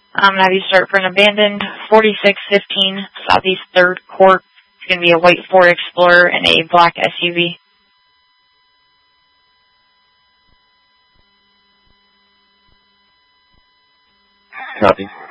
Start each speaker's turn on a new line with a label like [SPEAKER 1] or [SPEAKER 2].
[SPEAKER 1] I'm going to have you start for an abandoned 4615 Southeast 3rd Court. It's going to be a white Ford Explorer and a black SUV.
[SPEAKER 2] Copy.